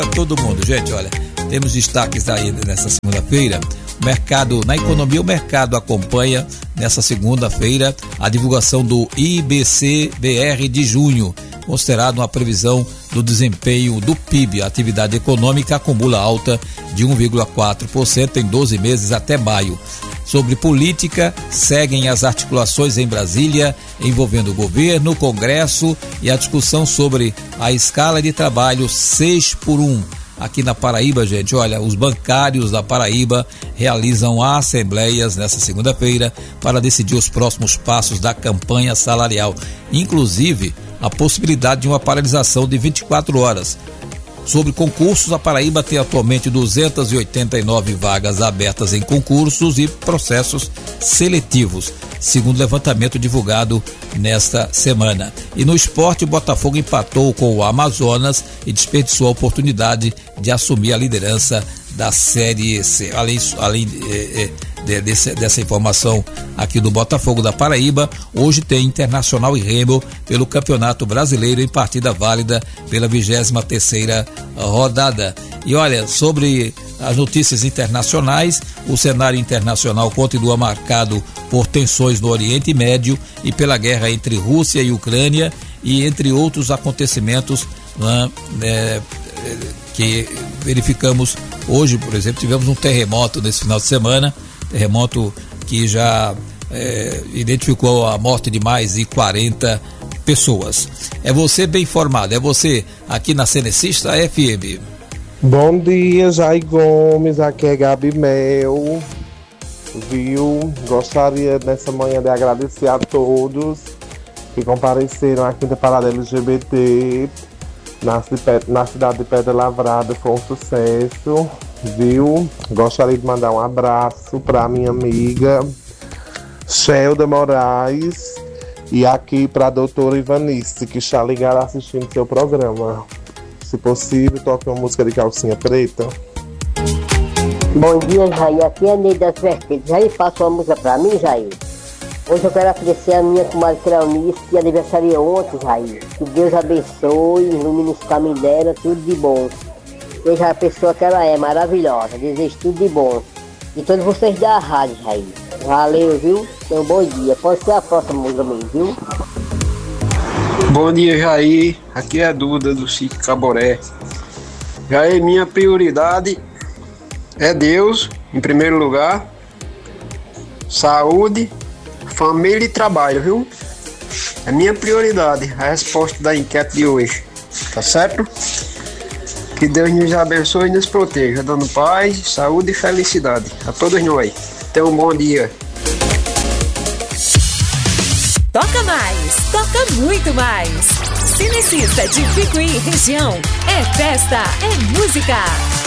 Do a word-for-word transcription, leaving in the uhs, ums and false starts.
para todo mundo, gente. Olha, temos destaques aí nessa segunda-feira. O mercado, na economia, o mercado acompanha nessa segunda-feira a divulgação do I B C B R de junho, considerado uma previsão do desempenho do P I B. A atividade econômica acumula alta de um vírgula quatro por cento em doze meses até maio. Sobre política, seguem as articulações em Brasília, envolvendo o governo, o Congresso e a discussão sobre a escala de trabalho seis por um. Aqui na Paraíba, gente, olha, os bancários da Paraíba realizam assembleias nessa segunda-feira para decidir os próximos passos da campanha salarial, inclusive a possibilidade de uma paralisação de vinte e quatro horas. Sobre concursos, a Paraíba tem atualmente duzentas e oitenta e nove vagas abertas em concursos e processos seletivos, segundo o levantamento divulgado nesta semana. E no esporte, o Botafogo empatou com o Amazonas e desperdiçou a oportunidade de assumir a liderança da Série C. Além, além é, é, de, desse, dessa informação aqui do Botafogo da Paraíba, hoje tem Internacional e Remo pelo Campeonato Brasileiro em partida válida pela vigésima terceira rodada. E olha, sobre as notícias internacionais, o cenário internacional continua marcado por tensões no Oriente Médio e pela guerra entre Rússia e Ucrânia e entre outros acontecimentos, né, é, que verificamos hoje. Por exemplo, tivemos um terremoto nesse final de semana, terremoto que já é, identificou a morte de mais de quarenta pessoas. É você bem informado, é você aqui na Cenecista F M. Bom dia, Jair Gomes, aqui é Gabi Mel, viu? Gostaria nessa manhã de agradecer a todos que compareceram à quinta parada L G B T na, na cidade de Pedra Lavrada. Foi um sucesso, viu? Gostaria de mandar um abraço para minha amiga Shelda Moraes e aqui para a doutora Ivanice, que está ligada assistindo seu programa. Se possível, toque uma música de Calcinha Preta. Bom dia, Jair. Aqui é Neida Vertentes. Jair, passa uma música pra mim, Jair. Hoje eu quero agradecer a minha comadre Cleonice, que aniversaria ontem, Jair. Que Deus abençoe, ilumine esse caminho dela, tudo de bom. Seja a pessoa que ela é, maravilhosa. Desejo tudo de bom. E todos vocês da rádio, Jair. Valeu, viu? Tenha um bom dia. Pode ser a próxima música mesmo, viu? Bom dia, Jair. Aqui é a Duda do Sítio Caboré. Jair, minha prioridade é Deus, em primeiro lugar, saúde, família e trabalho, viu? É minha prioridade a resposta da enquete de hoje, tá certo? Que Deus nos abençoe e nos proteja, dando paz, saúde e felicidade a todos nós. Tenham um bom dia. Toca mais, toca muito mais. Cenecista de Picuí região, é festa, é música.